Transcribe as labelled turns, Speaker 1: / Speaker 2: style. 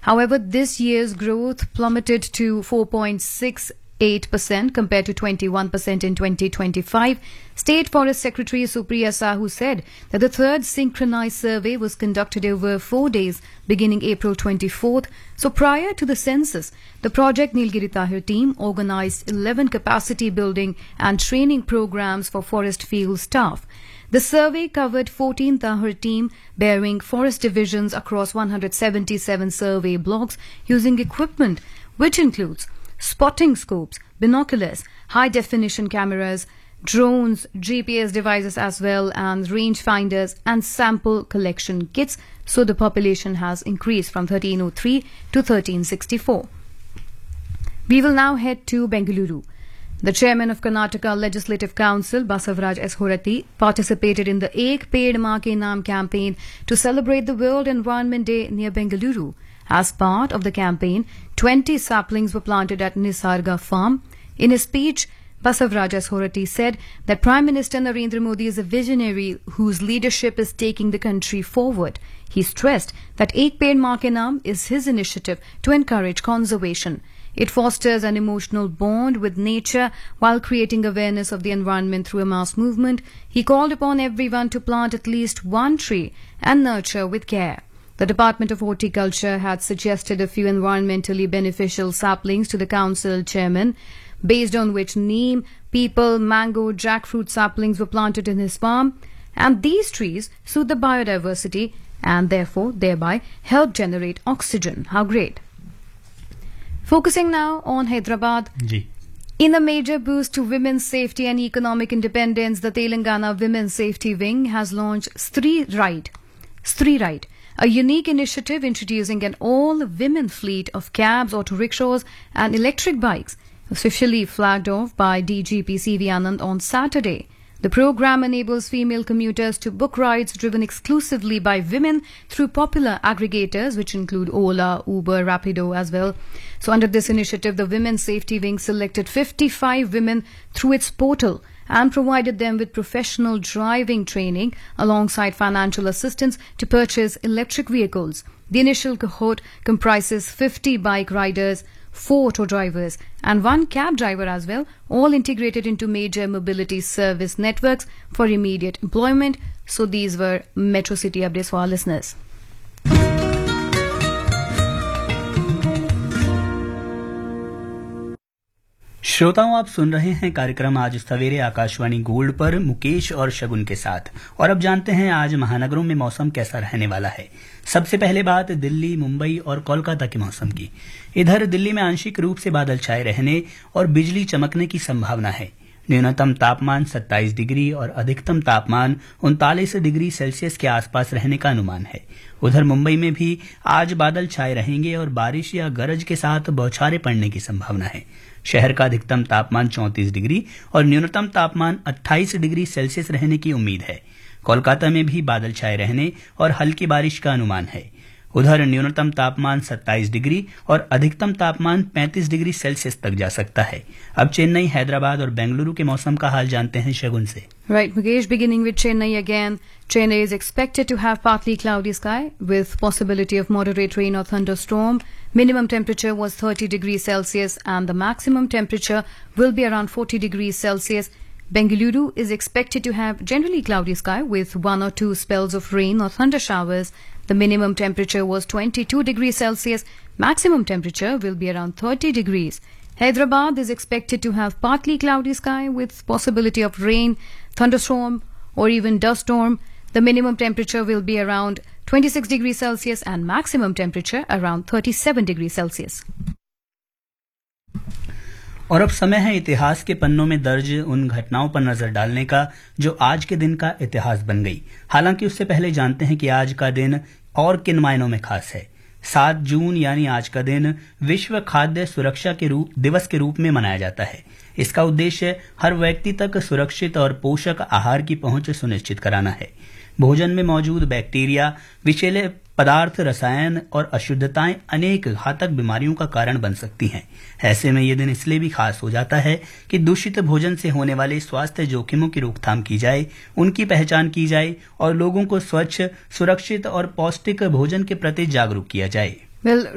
Speaker 1: However, this year's growth plummeted to 4.68% compared to 21% in 2025. State Forest Secretary Supriya Sahu said that the third synchronized survey was conducted over 4 days beginning April 24th. So prior to the census, the Project Nilgiri Tahir team organized 11 capacity building and training programs for forest field staff. The survey covered 14 Tahir team bearing forest divisions across 177 survey blocks using equipment which includes spotting scopes, binoculars, high-definition cameras, drones, GPS devices as well, and range finders and sample collection kits. So the population has increased from 1303 to 1364. We will now head to Bengaluru. The chairman of Karnataka Legislative Council, Basavaraj S. Horati, participated in the Ek Ped Maa Ke Naam campaign to celebrate the World Environment Day near Bengaluru. As part of the campaign, 20 saplings were planted at Nisarga Farm. In his speech, Basavaraj S. Horati said that Prime Minister Narendra Modi is a visionary whose leadership is taking the country forward. He stressed that Ek Ped Maa Ke Naam is his initiative to encourage conservation. It fosters an emotional bond with nature while creating awareness of the environment through a mass movement. He called upon everyone to plant at least one tree and nurture with care. The Department of Horticulture had suggested a few environmentally beneficial saplings to the council chairman, based on which neem, peepal, mango, jackfruit saplings were planted in his farm. And these trees suit the biodiversity and therefore thereby help generate oxygen. How great! Focusing now on Hyderabad. In a major boost to women's safety and economic independence, the Telangana Women's Safety Wing has launched Stree Ride, a unique initiative introducing an all-women fleet of cabs, auto rickshaws and electric bikes, officially flagged off by DGP CV Anand on Saturday. The program enables female commuters to book rides driven exclusively by women through popular aggregators, which include Ola, Uber, Rapido as well. So under this initiative, the Women's Safety Wing selected 55 women through its portal and provided them with professional driving training alongside financial assistance to purchase electric vehicles. The initial cohort comprises 50 bike riders, 4 auto drivers and 1 cab driver as well, all integrated into major mobility service networks for immediate employment. So these were Metro City updates for our listeners.
Speaker 2: श्रोताओं, आप सुन रहे हैं कार्यक्रम आज सवेरे Akashvani gold पर मुकेश और शगुन के साथ। और अब जानते हैं आज महानगरों में मौसम कैसा रहने वाला है। सबसे पहले बात दिल्ली, मुंबई और कोलकाता के मौसम की। इधर दिल्ली में आंशिक रूप से बादल छाए रहने और बिजली चमकने की संभावना है। न्यूनतम तापमान 27 डिग्री और अधिकतम तापमान 39 डिग्री सेल्सियस के आसपास रहने का अनुमान है। उधर मुंबई में भी आज बादल छाए रहेंगे और बारिश या गरज के साथ बौछारें पड़ने की संभावना है। शहर का अधिकतम तापमान 34 डिग्री और न्यूनतम तापमान 28 डिग्री सेल्सियस रहने की उम्मीद है। कोलकाता में भी बादल छाए रहने और हल्की बारिश का अनुमान है। उधर न्यूनतम तापमान 27 डिग्री और अधिकतम तापमान 35 डिग्री सेल्सियस तक जा सकता है। अब चेन्नई, हैदराबाद और बेंगलुरु के मौसम का हाल जानते हैं शगुन से।
Speaker 1: Right, Mukesh, beginning with Chennai again. Chennai is expected to have partly cloudy sky with possibility of moderate rain or thunderstorm. Minimum temperature was 30 degrees Celsius and the maximum temperature will be around 40 degrees Celsius. Bengaluru is expected to have generally cloudy sky with 1 or 2 spells of rain or thunder showers. The minimum temperature was 22 degrees Celsius. Maximum temperature will be around 30 degrees. Hyderabad is expected to have partly cloudy sky with possibility of rain, thunderstorm or even dust storm. The minimum temperature will be around 26 degrees Celsius and maximum temperature around 37 degrees Celsius.
Speaker 2: और अब समय है इतिहास के पन्नों में दर्ज उन घटनाओं पर नजर डालने का जो आज के दिन का इतिहास बन गई। हालांकि उससे पहले जानते हैं कि आज का दिन और किन मायनों में खास है। 7 जून यानी आज का दिन विश्व खाद्य सुरक्षा के दिवस के रूप में मनाया जाता है। इसका उद्देश्य हर व्यक्ति तक सुरक्षित और पोषक आहार की पहुंच सुनिश्चित कराना है। भोजन में मौजूद बैक्टीरिया, विषैले पदार्थ, रसायन और अशुद्धताएं अनेक घातक बीमारियों का कारण बन सकती हैं। ऐसे में ये दिन इसलिए भी खास हो जाता है कि दूषित भोजन से होने वाले स्वास्थ्य जोखिमों की रोकथाम की जाए, उनकी पहचान की जाए और लोगों को स्वच्छ, सुरक्षित और पौष्टिक भोजन के प्रति जागरूक किया जाए।